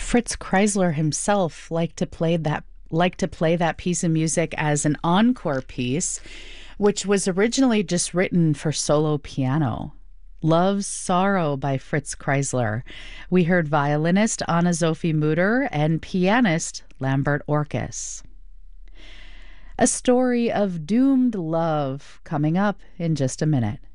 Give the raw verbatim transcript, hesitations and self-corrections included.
Fritz Kreisler himself liked to play that liked to play that piece of music as an encore piece, which was originally just written for solo piano. Love's Sorrow by Fritz Kreisler. We heard violinist Anna Sophie Mutter and pianist Lambert Orkes. A story of doomed love coming up in just a minute.